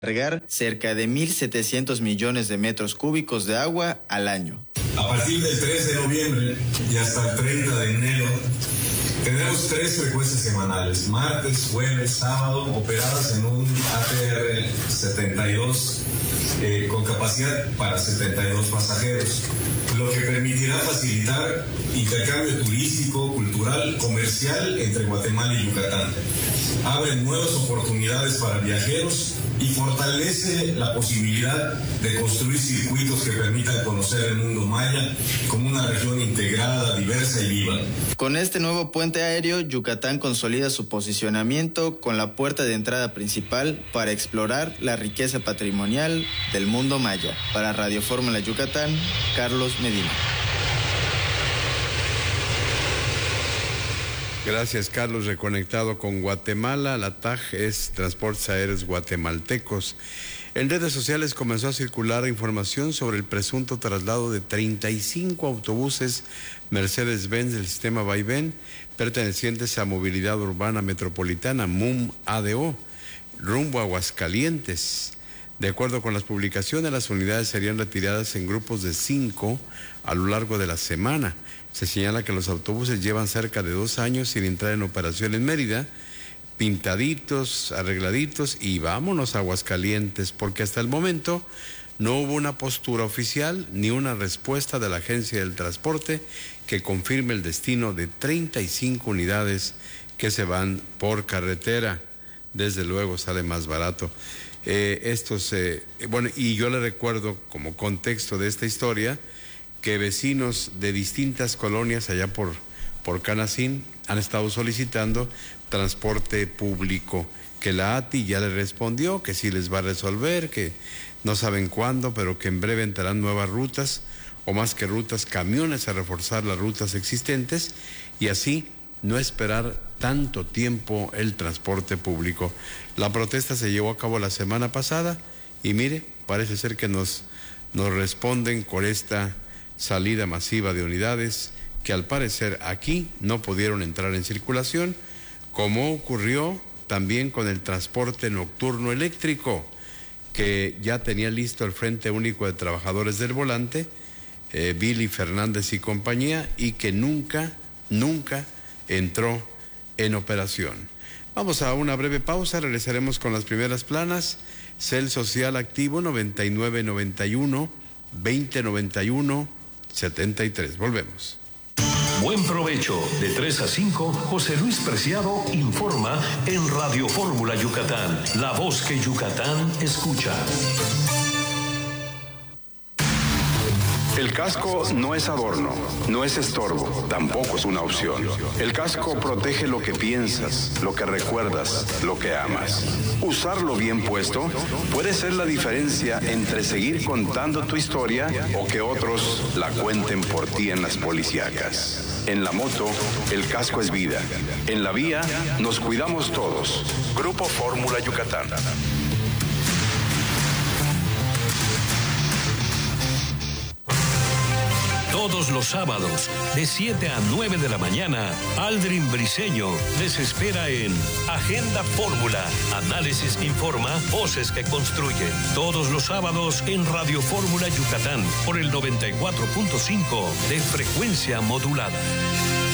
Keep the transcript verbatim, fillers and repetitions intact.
cargar cerca de mil setecientos millones de metros cúbicos de agua al año. A partir del tres de noviembre y hasta el treinta de enero, tenemos tres frecuencias semanales, martes, jueves, sábado, operadas en un A T R setenta y dos eh, con capacidad para setenta y dos pasajeros, lo que permitirá facilitar intercambio turístico, cultural, comercial entre Guatemala y Yucatán. Abre nuevas oportunidades para viajeros y fortalece la posibilidad de construir circuitos que permitan conocer el mundo maya como una región integrada, diversa y viva. Con este nuevo puente aéreo, Yucatán consolida su posicionamiento con la puerta de entrada principal para explorar la riqueza patrimonial del mundo maya. Para Radio Fórmula Yucatán, Carlos Medina. Gracias, Carlos. Reconectado con Guatemala, la T A G es Transportes Aéreos Guatemaltecos. En redes sociales comenzó a circular información sobre el presunto traslado de treinta y cinco autobuses Mercedes-Benz del sistema Vaivén, pertenecientes a Movilidad Urbana Metropolitana, M U M A D O, rumbo a Aguascalientes. De acuerdo con las publicaciones, las unidades serían retiradas en grupos de cinco a lo largo de la semana. Se señala que los autobuses llevan cerca de dos años sin entrar en operación en Mérida, pintaditos, arregladitos y vámonos a Aguascalientes, porque hasta el momento no hubo una postura oficial ni una respuesta de la Agencia del Transporte que confirme el destino de treinta y cinco unidades que se van por carretera. Desde luego sale más barato. Eh, estos, eh, bueno, y yo le recuerdo como contexto de esta historia que vecinos de distintas colonias allá por, por Canacín han estado solicitando transporte público, que la A T I ya le respondió que sí les va a resolver, que no saben cuándo, pero que en breve entrarán nuevas rutas, o más que rutas, camiones a reforzar las rutas existentes, y así no esperar tanto tiempo el transporte público. La protesta se llevó a cabo la semana pasada, y mire, parece ser que nos, nos responden con esta salida masiva de unidades que al parecer aquí no pudieron entrar en circulación, como ocurrió también con el transporte nocturno eléctrico, que ya tenía listo el Frente Único de Trabajadores del Volante, eh, Billy Fernández y compañía, y que nunca, nunca entró en operación. Vamos a una breve pausa, regresaremos con las primeras planas. Cel Social Activo noventa y nueve noventa y uno, veinte noventa y uno, setenta y tres. Volvemos. Buen provecho. De tres a cinco, José Luis Preciado informa en Radio Fórmula Yucatán, la voz que Yucatán escucha. El casco no es adorno, no es estorbo, tampoco es una opción. El casco protege lo que piensas, lo que recuerdas, lo que amas. Usarlo bien puesto puede ser la diferencia entre seguir contando tu historia o que otros la cuenten por ti en las policíacas. En la moto, el casco es vida. En la vía, nos cuidamos todos. Grupo Fórmula Yucatán. Todos los sábados, de siete a nueve de la mañana, Aldrin Briceño les espera en Agenda Fórmula. Análisis que informa, voces que construyen. Todos los sábados en Radio Fórmula Yucatán, por el noventa y cuatro punto cinco de frecuencia modulada.